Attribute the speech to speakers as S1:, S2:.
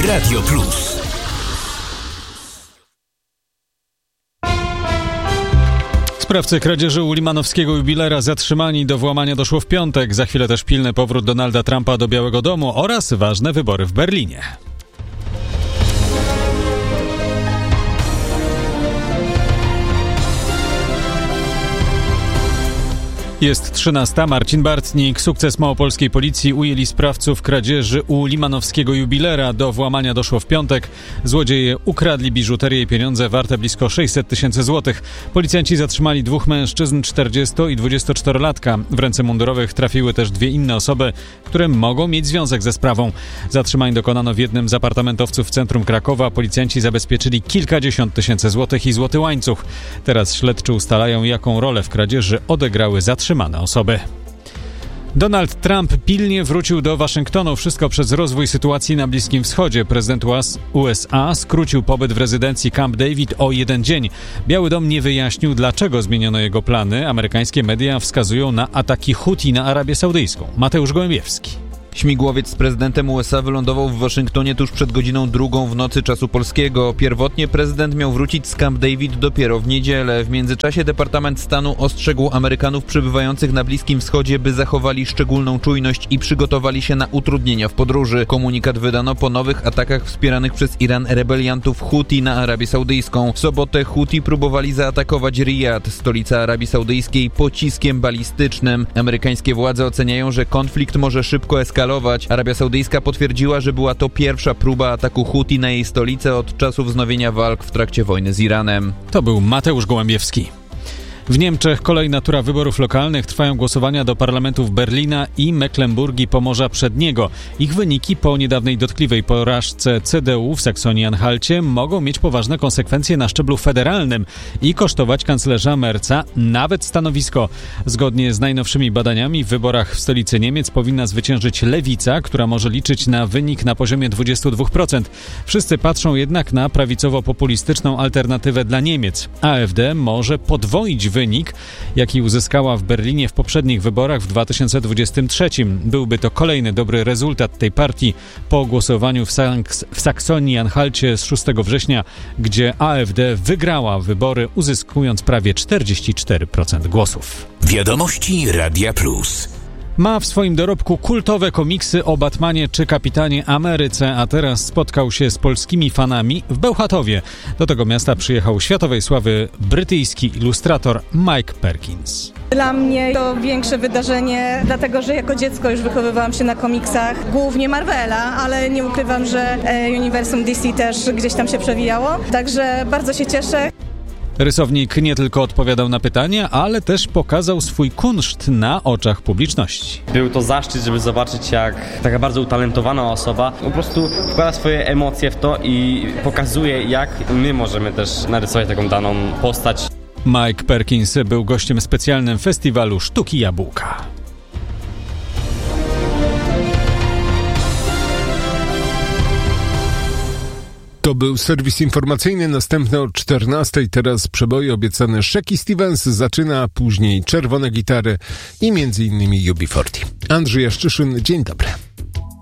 S1: Radio Plus.
S2: Sprawcy kradzieży u limanowskiego jubilera zatrzymani. Do włamania doszło w piątek. Za chwilę też pilny powrót Donalda Trumpa do Białego Domu oraz ważne wybory w Berlinie. Jest 13. Marcin Bartnik. Sukces małopolskiej policji. Ujęli sprawców kradzieży u limanowskiego jubilera. Do włamania doszło w piątek. Złodzieje ukradli biżuterię i pieniądze warte blisko 600 tysięcy złotych. Policjanci zatrzymali 2 mężczyzn, 40- i 24-latka. W ręce mundurowych trafiły też 2 inne osoby, które mogą mieć związek ze sprawą. Zatrzymań dokonano w jednym z apartamentowców w centrum Krakowa. Policjanci zabezpieczyli kilkadziesiąt tysięcy złotych i złoty łańcuch. Teraz śledczy ustalają, jaką rolę w kradzieży odegrały zatrzymane osoby. Donald Trump pilnie wrócił do Waszyngtonu. Wszystko przez rozwój sytuacji na Bliskim Wschodzie. Prezydent USA skrócił pobyt w rezydencji Camp David o 1 dzień. Biały Dom nie wyjaśnił, dlaczego zmieniono jego plany. Amerykańskie media wskazują na ataki Huti na Arabię Saudyjską. Mateusz Gołębiewski.
S3: Śmigłowiec z prezydentem USA wylądował w Waszyngtonie tuż przed godziną 2 w nocy czasu polskiego. Pierwotnie prezydent miał wrócić z Camp David dopiero w niedzielę. W międzyczasie Departament Stanu ostrzegł Amerykanów przebywających na Bliskim Wschodzie, by zachowali szczególną czujność i przygotowali się na utrudnienia w podróży. Komunikat wydano po nowych atakach wspieranych przez Iran rebeliantów Huti na Arabię Saudyjską. W sobotę Huti próbowali zaatakować Rijad, stolicę Arabii Saudyjskiej, pociskiem balistycznym. Amerykańskie władze oceniają, że konflikt może szybko eskalować. Arabia Saudyjska potwierdziła, że była to pierwsza próba ataku Huti na jej stolicę od czasu wznowienia walk w trakcie wojny z Iranem.
S2: To był Mateusz Gołębiewski. W Niemczech kolejna tura wyborów lokalnych. Trwają głosowania do parlamentów Berlina i Mecklenburgii Pomorza Przedniego. Ich wyniki po niedawnej dotkliwej porażce CDU w Saksonii-Anhalcie mogą mieć poważne konsekwencje na szczeblu federalnym i kosztować kanclerza Merza nawet stanowisko. Zgodnie z najnowszymi badaniami w wyborach w stolicy Niemiec powinna zwyciężyć lewica, która może liczyć na wynik na poziomie 22%. Wszyscy patrzą jednak na prawicowo-populistyczną alternatywę dla Niemiec. AfD może podwoić wynik, jaki uzyskała w Berlinie w poprzednich wyborach w 2023. Byłby to kolejny dobry rezultat tej partii po głosowaniu w Saksonii-Anhalcie z 6 września, gdzie AfD wygrała wybory, uzyskując prawie 44% głosów.
S1: Wiadomości Radia Plus.
S2: Ma w swoim dorobku kultowe komiksy o Batmanie czy Kapitanie Ameryce, a teraz spotkał się z polskimi fanami w Bełchatowie. Do tego miasta przyjechał światowej sławy brytyjski ilustrator Mike Perkins.
S4: Dla mnie to większe wydarzenie, dlatego że jako dziecko już wychowywałam się na komiksach, głównie Marvela, ale nie ukrywam, że uniwersum DC też gdzieś tam się przewijało, także bardzo się cieszę.
S2: Rysownik nie tylko odpowiadał na pytania, ale też pokazał swój kunszt na oczach publiczności.
S5: Był to zaszczyt, żeby zobaczyć, jak taka bardzo utalentowana osoba po prostu wkłada swoje emocje w to i pokazuje, jak my możemy też narysować taką daną postać.
S2: Mike Perkins był gościem specjalnym festiwalu Sztuki Jabłka.
S6: To był serwis informacyjny, następny o 14:00. Teraz przeboje obiecane Shaky Stevens zaczyna, później Czerwone Gitary i m.in. UB40. Andrzej Jaszczyszyn, dzień dobry.